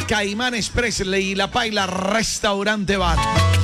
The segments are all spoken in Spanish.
Caimanes Presley y La Paila Restaurante Bar.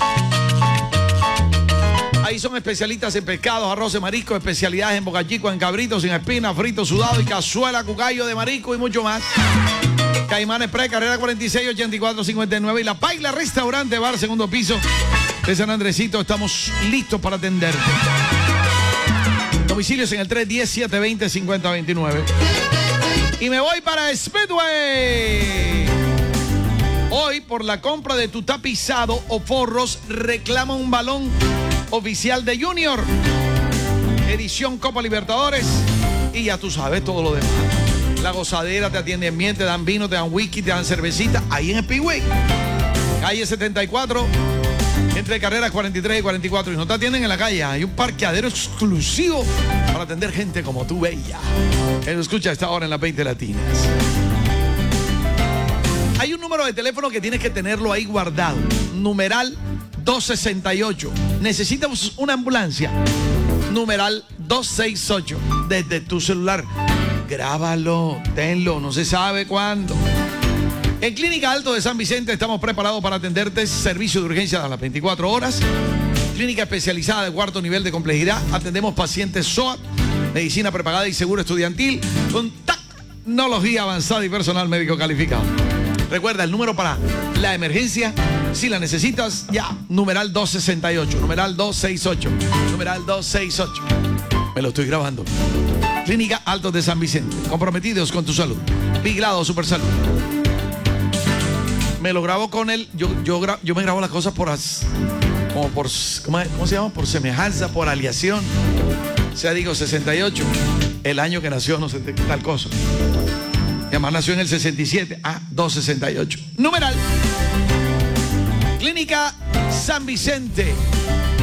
Ahí son especialistas en pescados, arroz de marisco, especialidades en bocachico, en cabritos, sin espina, frito, sudado y cazuela, cucayo de marisco y mucho más. Caimanes Pre, carrera 46, 84, 59 y La Paila Restaurante Bar, segundo piso de San Andresito. Estamos listos para atenderte. Domicilios en el 310-720-5029. Y me voy para Speedway. Hoy, por la compra de tu tapizado o forros, reclama un balón oficial de Junior. Edición Copa Libertadores. Y ya tú sabes todo lo demás. La gozadera, te atienden bien, te dan vino, te dan whisky, te dan cervecita. Ahí en Speedway. Calle 74, entre carreras 43 y 44. Y no te atienden en la calle. Hay un parqueadero exclusivo para atender gente como tú, bella. Él escucha a esta hora en las 20 Latinas. Hay un número de teléfono que tienes que tenerlo ahí guardado. Numeral 268. ¿Necesitas una ambulancia? Numeral 268. Desde tu celular. Grábalo, tenlo, no se sabe cuándo. En Clínica Alto de San Vicente estamos preparados para atenderte. Servicio de urgencia a las 24 horas. Clínica especializada de cuarto nivel de complejidad. Atendemos pacientes SOAT, medicina prepagada y seguro estudiantil con tecnología avanzada y personal médico calificado. Recuerda el número para la emergencia. Si la necesitas, ya. Numeral 268. Numeral 268. Numeral 268. Me lo estoy grabando. Clínica Altos de San Vicente. Comprometidos con tu salud. Vigilado Super Salud. Me lo grabo con él. Yo me grabo las cosas ¿cómo se llama? Por semejanza, por aliación. O sea, digo 68. El año que nació, no sé qué tal cosa. Mi mamá nació en el 67. 268. Numeral. Clínica San Vicente.